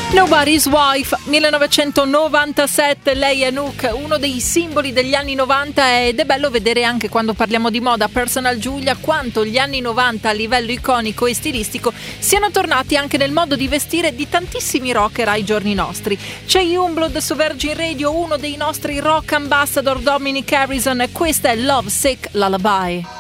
Nobody's Wife, 1997, lei è Anouk, uno dei simboli degli anni 90 ed è bello vedere anche quando parliamo di moda Personal Giulia quanto gli anni 90 a livello iconico e stilistico siano tornati anche nel modo di vestire di tantissimi rocker ai giorni nostri. C'è Youngblood su Virgin Radio, uno dei nostri rock ambassador Dominic Harrison, e questa è Love Sick Lullaby.